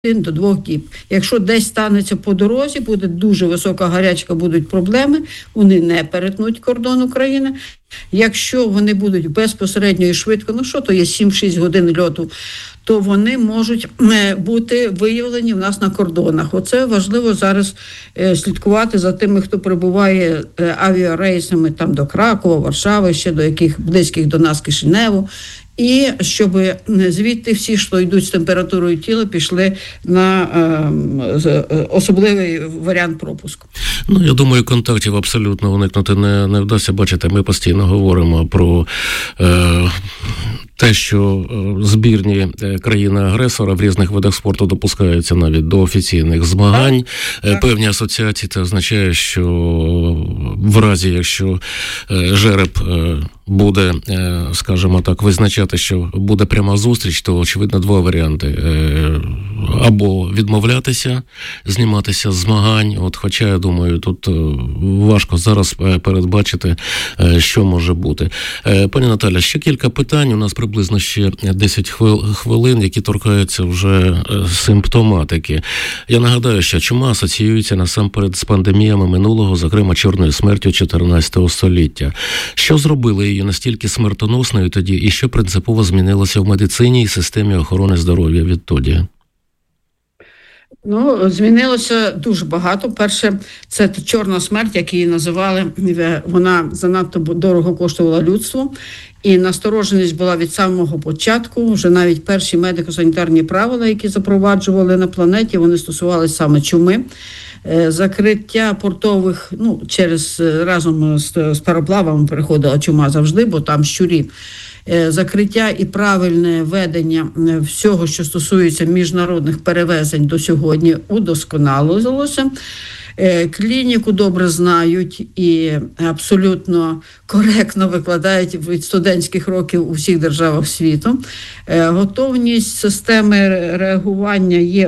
до 2 діб. Якщо десь станеться по дорозі, буде дуже висока гарячка, будуть проблеми, вони не перетнуть кордон України. Якщо вони будуть безпосередньо і швидко, то є 7-6 годин льоту, то вони можуть бути виявлені в нас на кордонах. Оце важливо зараз слідкувати за тими, хто прибуває авіарейсами там до Кракова, Варшави, ще до яких близьких до нас Кишиневу. І щоб звідти всі, що йдуть з температурою тіла, пішли на особливий варіант пропуску. Я думаю, контактів абсолютно уникнути не вдасться. Бачите, ми постійно говоримо про те, що збірні країни-агресора в різних видах спорту допускаються навіть до офіційних змагань. Певні асоціації, це означає, що в разі, якщо жереб буде, скажімо так, визначати, що буде пряма зустріч, то, очевидно, 2 варіанти. Або відмовлятися, зніматися з змагань, хоча, я думаю, тут важко зараз передбачити, що може бути. Пані Наталя, ще кілька питань, у нас приблизно ще 10 хвилин, які торкаються вже симптоматики. Я нагадаю, що чума асоціюється насамперед з пандеміями минулого, зокрема чорною смертю 14 століття. Що зробили її настільки смертоносною тоді, і що принципово змінилося в медицині і системі охорони здоров'я відтоді? Змінилося дуже багато. Перше, це чорна смерть, як її називали. Вона занадто дорого коштувала людству. І настороженість була від самого початку. Вже навіть перші медико-санітарні правила, які запроваджували на планеті, вони стосувалися саме чуми. Закриття портових, разом з пароплавами приходила чума завжди, бо там щурі. Закриття і правильне ведення всього, що стосується міжнародних перевезень до сьогодні, удосконалилося. Клініку добре знають і абсолютно коректно викладають від студентських років у всіх державах світу. Готовність системи реагування є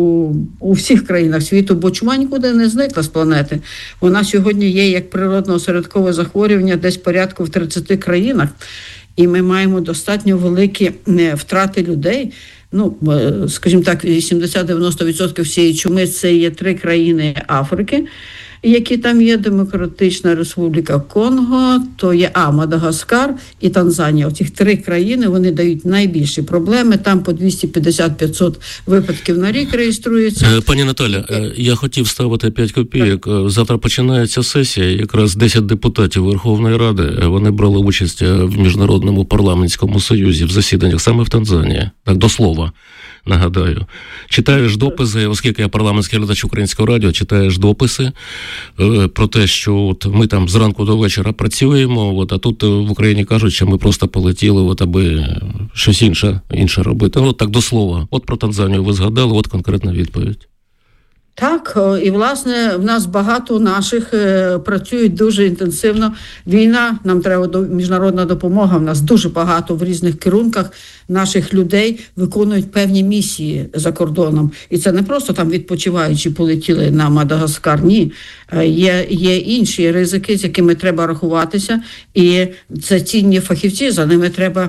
у всіх країнах світу, бо чума нікуди не зникла з планети. Вона сьогодні є як природно-осередкове захворювання десь порядку в 30 країнах. І ми маємо достатньо великі втрати людей. Скажімо так, 80-90% всієї чуми – це є 3 країни Африки, які там є: Демократична Республіка Конго, то є Мадагаскар і Танзанія. Оці 3 країни, вони дають найбільші проблеми. Там по 250-500 випадків на рік реєструється. Пані Наталя, я хотів ставити 5 копійок. Завтра починається сесія. Якраз 10 депутатів Верховної Ради, вони брали участь в Міжнародному парламентському союзі в засіданнях саме в Танзанії. Так, до слова. Нагадаю, читаєш дописи, оскільки я парламентський глядач Українського радіо, читаєш дописи про те, що ми там зранку до вечора працюємо, а тут в Україні кажуть, що ми просто полетіли, аби щось інше робити. Так до слова. Про Танзанію ви згадали, конкретна відповідь. Так, і, власне, в нас багато наших працюють дуже інтенсивно. Війна, нам треба міжнародна допомога, в нас дуже багато в різних керунках наших людей виконують певні місії за кордоном. І це не просто там відпочиваючи полетіли на Мадагаскар, ні. Є інші ризики, з якими треба рахуватися, і це цінні фахівці, за ними треба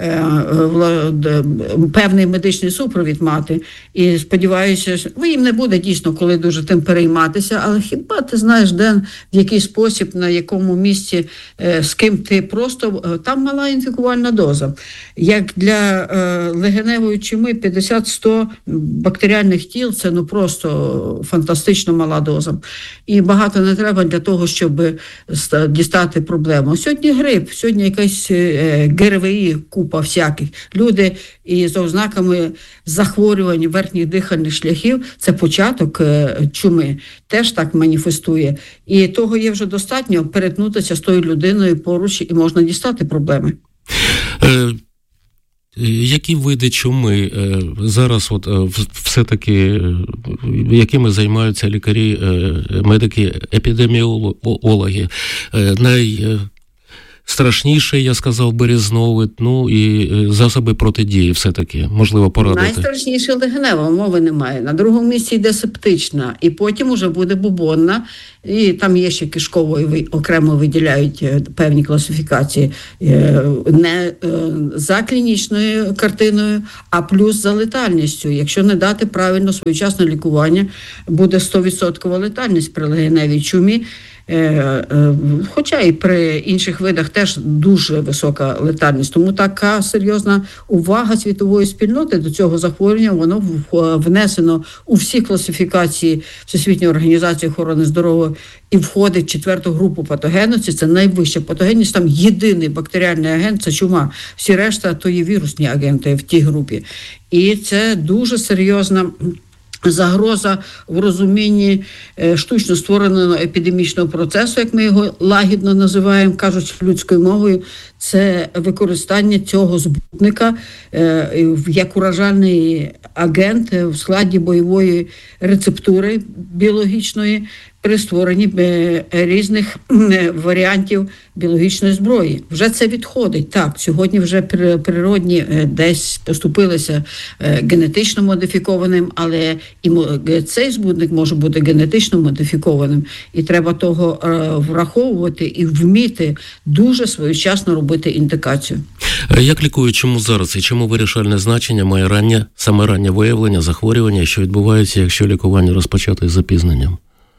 певний медичний супровід мати. І сподіваюся, що їм не буде дійсно коли дуже тим перейматися, але хіба ти знаєш, де, в який спосіб, на якому місці, з ким ти просто, там мала інфікувальна доза. Як для легеневої чуми 50-100 бактеріальних тіл, це просто фантастично мала доза. І багато не треба для того, щоб дістати проблему. Сьогодні грип, сьогодні якась ГРВІ, купа всяких. Люди із ознаками захворювань верхніх дихальних шляхів, це початок чуми, теж так маніфестує. І того є вже достатньо перетнутися з тою людиною поруч і можна дістати проблеми. Які види чуми зараз все-таки, якими займаються лікарі, медики, епідеміологи, Страшніше, я сказав, березновий, ну і засоби протидії все-таки, можливо, порадити. Найстрашніше легенева, мови немає. На другому місці йде септична, і потім уже буде бубонна, і там є ще кишкової, окремо виділяють певні класифікації, не за клінічною картиною, а плюс за летальністю. Якщо не дати правильно своєчасне лікування, буде 100% летальність при легеневій чумі. Хоча і при інших видах теж дуже висока летальність. Тому така серйозна увага світової спільноти до цього захворювання, воно внесено у всі класифікації Всесвітньої організації охорони здоров'я і входить в 4-ту групу патогенності. Це найвища патогенність, там єдиний бактеріальний агент – це чума. Всі решта – то є вірусні агенти в тій групі. І це дуже серйозна загроза в розумінні штучно створеного епідемічного процесу, як ми його лагідно називаємо, кажуть людською мовою, це використання цього збутника як уражальний агент в складі бойової рецептури біологічної при створенні різних варіантів біологічної зброї. Вже це відходить. Так, сьогодні вже природні десь поступилися генетично модифікованим, але і цей збудник може бути генетично модифікованим. І треба того враховувати і вміти дуже своєчасно робити індикацію. Як лікують, чому зараз і чому вирішальне значення має саме раннє виявлення захворювання, що відбувається, якщо лікування розпочати з запізненням?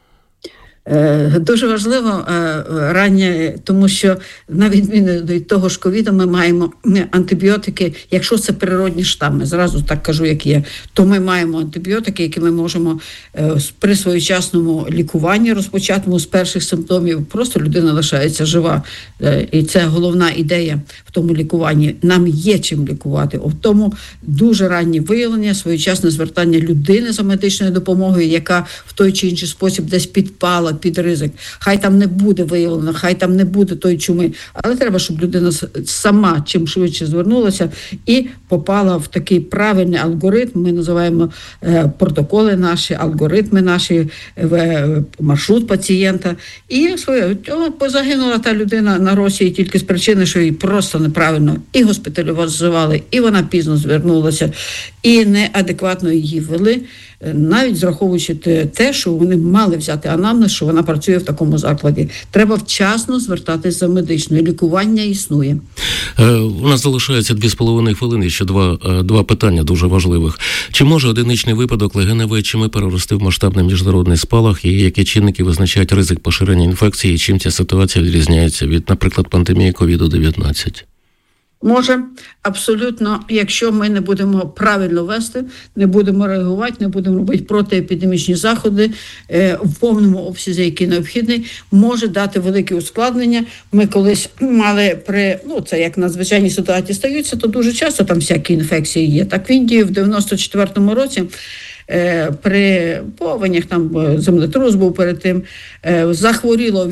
Дуже важливо раннє, тому що на відміну від того ж ковіду ми маємо антибіотики, якщо це природні штами, зразу так кажу, як є, то ми маємо антибіотики, які ми можемо при своєчасному лікуванні розпочатому з перших симптомів, просто людина лишається жива. І це головна ідея в тому лікуванні. Нам є чим лікувати. В тому дуже раннє виявлення, своєчасне звертання людини за медичною допомогою, яка в той чи інший спосіб десь підпала під ризик. Хай там не буде виявлено, хай там не буде той чуми, але треба, щоб людина сама чим швидше звернулася і попала в такий правильний алгоритм, ми називаємо протоколи наші, алгоритми наші, маршрут пацієнта. І загинула та людина на Росії тільки з причини, що її просто неправильно і госпіталізували, і вона пізно звернулася, і неадекватно її ввели, навіть зраховуючи те, що вони мали взяти анамнез, що вона працює в такому закладі. Треба вчасно звертатись за медичною. Лікування існує. У нас залишається 2,5 хвилини, ще два питання дуже важливих. Чи може одиничний випадок легеневої чуми перерости в масштабний міжнародний спалах, і які чинники визначають ризик поширення інфекції, і чим ця ситуація відрізняється від, наприклад, пандемії COVID-19? Може, абсолютно, якщо ми не будемо правильно вести, не будемо реагувати, не будемо робити протиепідемічні заходи в повному обсязі, який необхідний, може дати великі ускладнення. Ми колись мали це як надзвичайні ситуації стаються, то дуже часто там всякі інфекції є. Так в Індії в 94-му році при повенях, там землетрус був перед тим, захворіло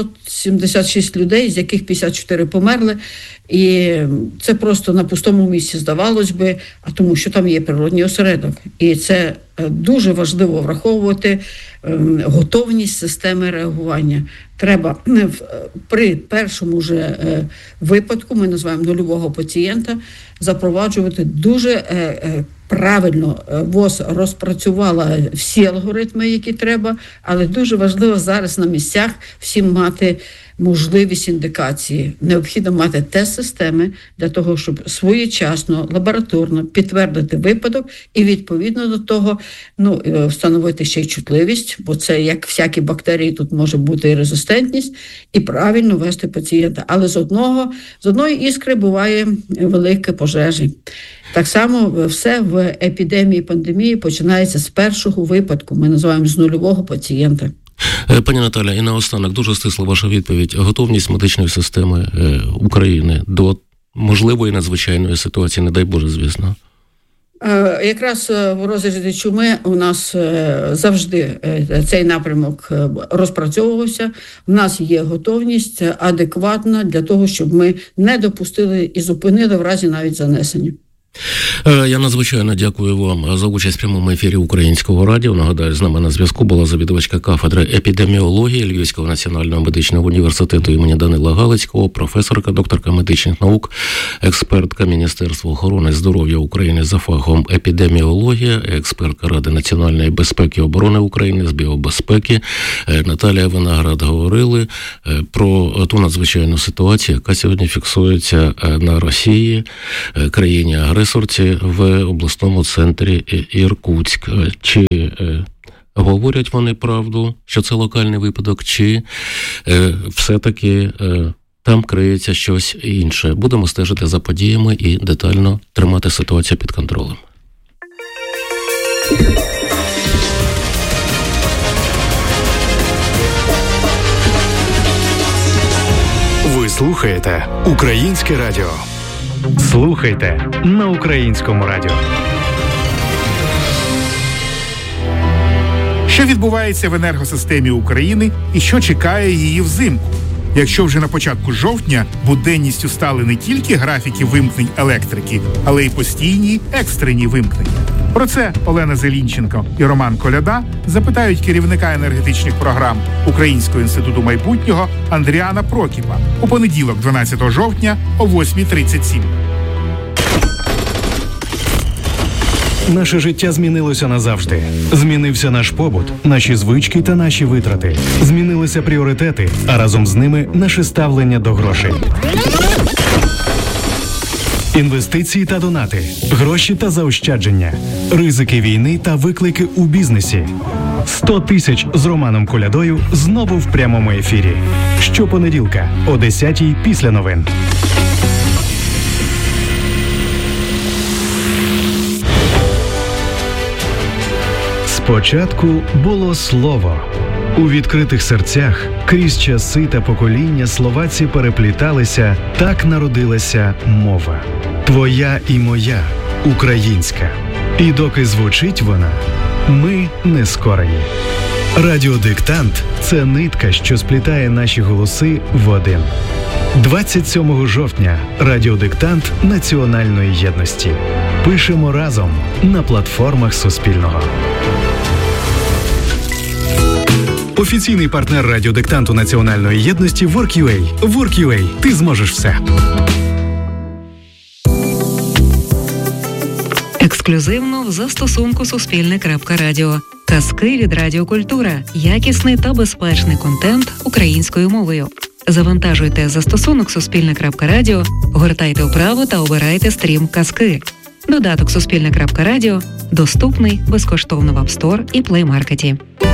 876 людей, з яких 54 померли. І це просто на пустому місці, здавалось би, а тому що там є природній осередок. І це дуже важливо враховувати готовність системи реагування. Треба при першому же випадку, ми називаємо нульового пацієнта, запроваджувати дуже правильно. ВОЗ розпрацювала всі алгоритми, які треба, але дуже важливо зараз на місцях всім мати можливість індикації. Необхідно мати тест-системи для того, щоб своєчасно, лабораторно підтвердити випадок і відповідно до того встановити ще й чутливість, бо це, як всякі бактерії, тут може бути і резистентність, і правильно вести пацієнта. Але з одної іскри буває велике пожежі. Так само все в епідемії, пандемії починається з першого випадку. Ми називаємо з нульового пацієнта. Пані Наталя, і наостанок, дуже стисла ваша відповідь. Готовність медичної системи України до можливої надзвичайної ситуації, не дай Боже, звісно. Якраз в розрізі чуми у нас завжди цей напрямок розпрацьовувався. У нас є готовність адекватна для того, щоб ми не допустили і зупинили в разі навіть занесення. Я надзвичайно дякую вам за участь в прямому ефірі Українського радіо. Нагадаю, з нами на зв'язку була завідувачка кафедри епідеміології Львівського національного медичного університету імені Данила Галицького, професорка, докторка медичних наук, експертка Міністерства охорони здоров'я України за фахом епідеміологія, експертка Ради національної безпеки і оборони України з біобезпеки Наталія Виноград. Говорили про ту надзвичайну ситуацію, яка сьогодні фіксується на Росії, країні-агресорці, в обласному центрі Іркутськ. Чи говорять вони правду, що це локальний випадок, чи все-таки там криється щось інше? Будемо стежити за подіями і детально тримати ситуацію під контролем. Ви слухаєте Українське радіо. Слухайте на Українському радіо. Що відбувається в енергосистемі України і що чекає її взимку? Якщо вже на початку жовтня буденністю стали не тільки графіки вимкнень електрики, але й постійні екстрені вимкнення. Про це Олена Зелінченко і Роман Коляда запитають керівника енергетичних програм Українського інституту майбутнього Андріана Прокіпа у понеділок, 12 жовтня о 8:37. Наше життя змінилося назавжди. Змінився наш побут, наші звички та наші витрати. Змінилися пріоритети, а разом з ними наше ставлення до грошей. Інвестиції та донати, гроші та заощадження, ризики війни та виклики у бізнесі. 100 тисяч з Романом Колядою знову в прямому ефірі. Щопонеділка о 10-й після новин. Спочатку було слово. У відкритих серцях крізь часи та покоління слова ці перепліталися, так народилася мова. Твоя і моя, українська. І доки звучить вона, ми не скорені. Радіодиктант – це нитка, що сплітає наші голоси в один. 27 жовтня радіодиктант національної єдності. Пишемо разом на платформах Суспільного. Офіційний партнер радіодиктанту національної єдності Work.ua. Work.ua. Ти зможеш все. Ексклюзивно в застосунку Суспільне.Радіо. Казки від Радіокультура. Якісний та безпечний контент українською мовою. Завантажуйте застосунок Суспільне.Радіо, гортайте вправо та обирайте стрім «Казки». Додаток Суспільне.Радіо доступний безкоштовно в App Store і Play Market.